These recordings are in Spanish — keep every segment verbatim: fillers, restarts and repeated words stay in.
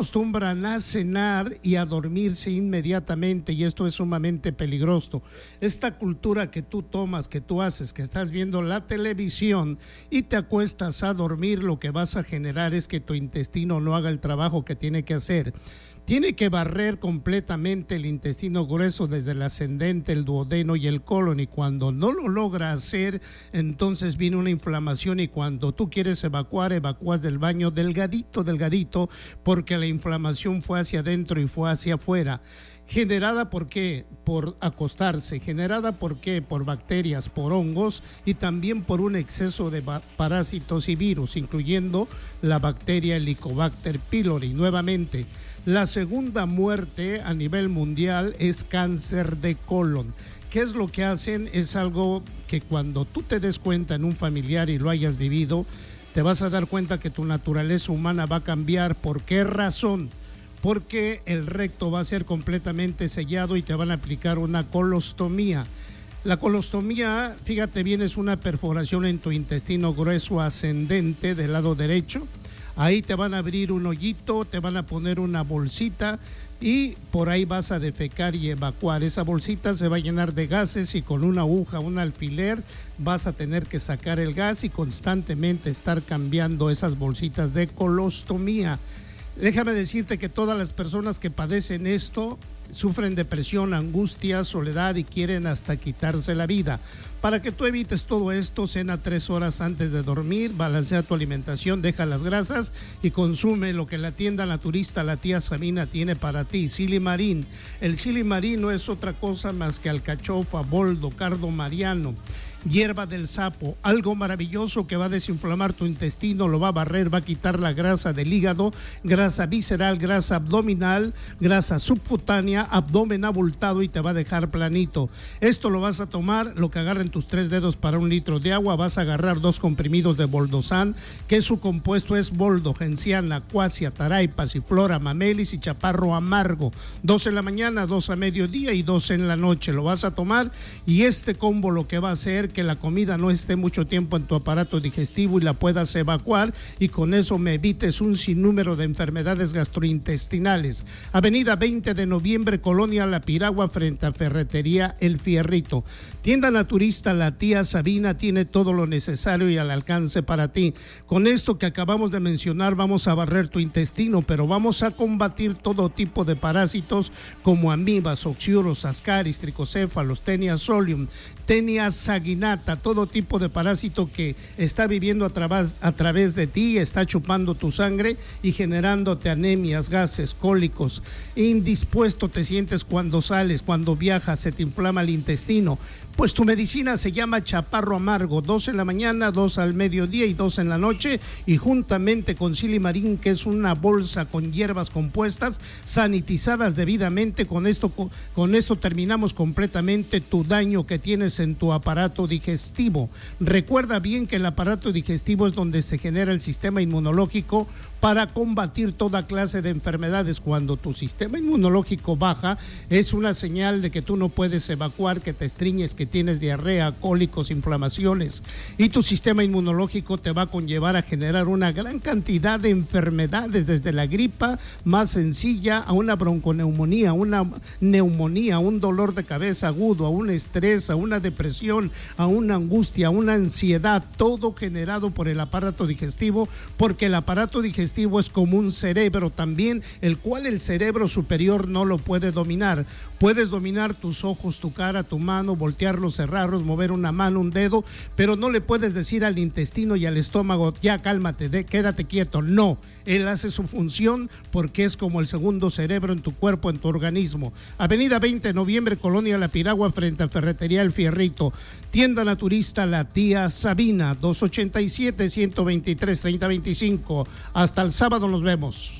acostumbran a cenar y a dormirse inmediatamente, y esto es sumamente peligroso. Esta cultura que tú tomas, que tú haces, que estás viendo la televisión y te acuestas a dormir, lo que vas a generar es que tu intestino no haga el trabajo que tiene que hacer. Tiene que barrer completamente el intestino grueso desde el ascendente, el duodeno y el colon, y cuando no lo logra hacer, entonces viene una inflamación, y cuando tú quieres evacuar, evacúas del baño delgadito, delgadito, porque la inflamación fue hacia adentro y fue hacia afuera. ¿Generada por qué? Por acostarse. ¿Generada por qué? Por bacterias, por hongos y también por un exceso de parásitos y virus, incluyendo la bacteria Helicobacter pylori. Nuevamente, la segunda muerte a nivel mundial es cáncer de colon. ¿Qué es lo que hacen? Es algo que cuando tú te des cuenta en un familiar y lo hayas vivido, te vas a dar cuenta que tu naturaleza humana va a cambiar. ¿Por qué razón? Porque el recto va a ser completamente sellado y te van a aplicar una colostomía. La colostomía, fíjate bien, es una perforación en tu intestino grueso ascendente del lado derecho. Ahí te van a abrir un hoyito, te van a poner una bolsita y por ahí vas a defecar y evacuar. Esa bolsita se va a llenar de gases y con una aguja, un alfiler, vas a tener que sacar el gas y constantemente estar cambiando esas bolsitas de colostomía. Déjame decirte que todas las personas que padecen esto sufren depresión, angustia, soledad y quieren hasta quitarse la vida. Para que tú evites todo esto, cena tres horas antes de dormir, balancea tu alimentación, deja las grasas y consume lo que la tienda naturista, la tía Sabina, tiene para ti. Silimarín. El silimarín no es otra cosa más que alcachofa, boldo, cardo mariano, hierba del sapo, algo maravilloso que va a desinflamar tu intestino, lo va a barrer, va a quitar la grasa del hígado, grasa visceral, grasa abdominal, grasa subcutánea, abdomen abultado y te va a dejar planito. Esto lo vas a tomar, lo que agarren tus tres dedos para un litro de agua. Vas a agarrar dos comprimidos de Boldosan, que su compuesto es boldo, genciana, cuasia, taray, pasiflora, mamelis y chaparro amargo. Dos en la mañana, dos a mediodía y dos en la noche. Lo vas a tomar y este combo lo que va a hacer que la comida no esté mucho tiempo en tu aparato digestivo y la puedas evacuar, y con eso me evites un sinnúmero de enfermedades gastrointestinales. Avenida veinte de noviembre, Colonia La Piragua, frente a Ferretería El Fierrito. Tienda naturista La Tía Sabina tiene todo lo necesario y al alcance para ti. Con esto que acabamos de mencionar vamos a barrer tu intestino, pero vamos a combatir todo tipo de parásitos como amibas, oxiuros, ascaris, tricocéfalos, tenia solium, tenia saginata, todo tipo de parásito que está viviendo a través, a través de ti, está chupando tu sangre y generándote anemias, gases, cólicos. Indispuesto te sientes cuando sales, cuando viajas, se te inflama el intestino. Pues tu medicina se llama chaparro amargo, dos en la mañana, dos al mediodía y dos en la noche, y juntamente con silimarín, que es una bolsa con hierbas compuestas sanitizadas debidamente. Con esto, con esto terminamos completamente tu daño que tienes en tu aparato digestivo. Recuerda bien que el aparato digestivo es donde se genera el sistema inmunológico para combatir toda clase de enfermedades. Cuando tu sistema inmunológico baja, es una señal de que tú no puedes evacuar, que te estriñes, que tienes diarrea, cólicos, inflamaciones, y tu sistema inmunológico te va a conllevar a generar una gran cantidad de enfermedades, desde la gripa más sencilla a una bronconeumonía, una neumonía, un dolor de cabeza agudo, a un estrés, a una depresión, a una angustia, a una ansiedad, todo generado por el aparato digestivo, porque el aparato digestivo es como un cerebro también, el cual el cerebro superior no lo puede dominar. Puedes dominar tus ojos, tu cara, tu mano, voltearlos, cerrarlos, mover una mano, un dedo, pero no le puedes decir al intestino y al estómago, ya cálmate, de, quédate quieto. No, él hace su función porque es como el segundo cerebro en tu cuerpo, en tu organismo. Avenida veinte de noviembre, Colonia La Piragua, frente a Ferretería El Fierrito. Tienda naturista La Tía Sabina, dos ochenta y siete, ciento veintitrés, treinta veinticinco. Hasta el sábado nos vemos.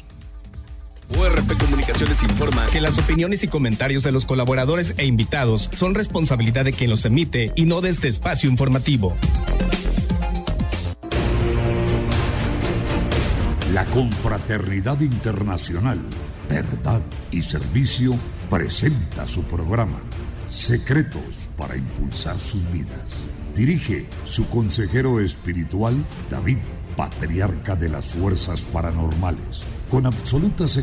U R P Comunicaciones informa que las opiniones y comentarios de los colaboradores e invitados son responsabilidad de quien los emite y no de este espacio informativo. La Confraternidad Internacional, Verdad y Servicio presenta su programa Secretos para Impulsar Sus Vidas. Dirige su consejero espiritual, David, patriarca de las fuerzas paranormales, con absoluta seguridad.